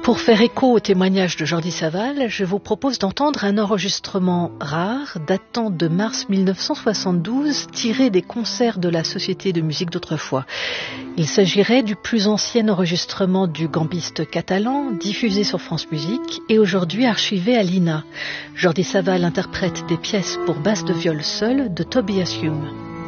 Pour faire écho au témoignage de Jordi Savall, je vous propose d'entendre un enregistrement rare datant de mars 1972 tiré des concerts de la Société de musique d'autrefois. Il s'agirait du plus ancien enregistrement du gambiste catalan diffusé sur France Musique et aujourd'hui archivé à l'INA. Jordi Savall interprète des pièces pour basse de viol seul de Tobias Hume.